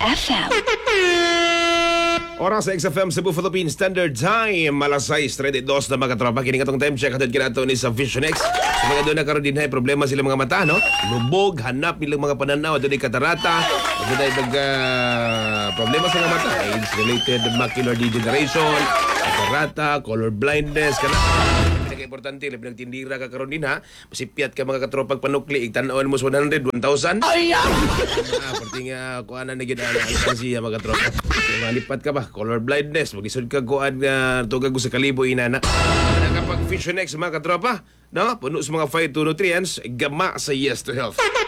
FM. Oras sa XFM Cebu Philippine Standard Time, alas 6:32 na mga katropa. Kini katong time check hatod kinato ni sa Vision X. So mga doon na karon din hay problema sila mga mata, no? Lubog, hanap nilang mga pananaw, doon ay katarata, doon ay problema sa mga mata, age-related macular degeneration, katarata, color blindness, kana. Importante labi nagtindira ka karon din ha. Masipyat ka mga katropag panukli, igtan-on mo sa 100, 1,000. Ay! Perting kuanan na gid ana siya mga katropa. Malipat ka ba? Color blindness, magisod ka kuan tugag sa kalibo inana. Kapag Vision X mga katropa, no? Puno sa mga phytonutrients, gama sa Yes to Health.